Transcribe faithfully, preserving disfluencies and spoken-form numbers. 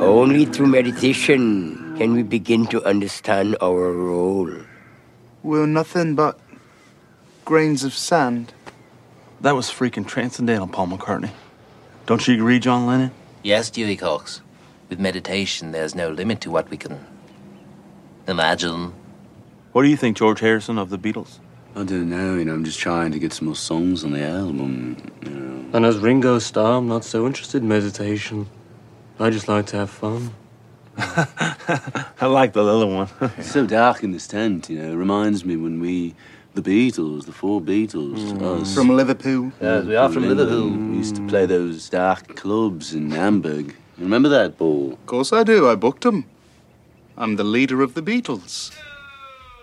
Only through meditation can we begin to understand our role. We're nothing but grains of sand. That was freaking transcendental, Paul McCartney. Don't you agree, John Lennon? Yes, Dewey Cox. With meditation, there's no limit to what we can imagine. What do you think, George Harrison, of the Beatles? I don't know, you know, I'm just trying to get some more songs on the album, you know. And as Ringo Starr, I'm not so interested in meditation. I just like to have fun. I like the little one. It's so dark in this tent, you know. It reminds me when we, the Beatles, the four Beatles, Mm. us. From Liverpool. Yes, we are from Liverpool. We used to play those dark clubs in Hamburg. You remember that, Paul? Of course I do. I booked them. I'm the leader of the Beatles.